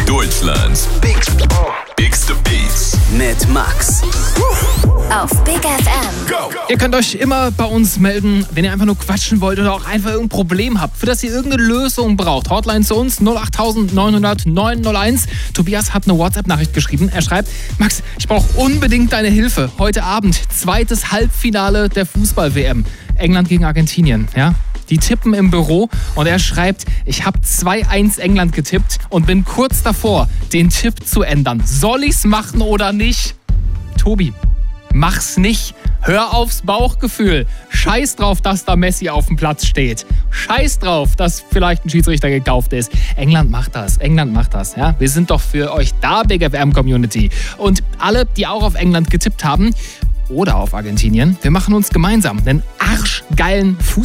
Deutschlands bigste Beats mit Max. Auf Big FM. Go! Ihr könnt euch immer bei uns melden, wenn ihr einfach nur quatschen wollt oder auch einfach irgendein Problem habt, für das ihr irgendeine Lösung braucht. Hotline zu uns 08900 901. Tobias hat eine WhatsApp-Nachricht geschrieben. Er schreibt: Max, ich brauche unbedingt deine Hilfe. Heute Abend, zweites Halbfinale der Fußball-WM. England gegen Argentinien, ja? Die tippen im Büro und er schreibt: Ich habe 2-1 England getippt und bin kurz davor, den Tipp zu ändern. Soll ich's machen oder nicht? Tobi, mach's nicht. Hör aufs Bauchgefühl. Scheiß drauf, dass da Messi auf dem Platz steht. Scheiß drauf, dass vielleicht ein Schiedsrichter gekauft ist. England macht das. Ja? Wir sind doch für euch da, Big FM Community. Und alle, die auch auf England getippt haben oder auf Argentinien, wir machen uns gemeinsam einen arschgeilen Fußball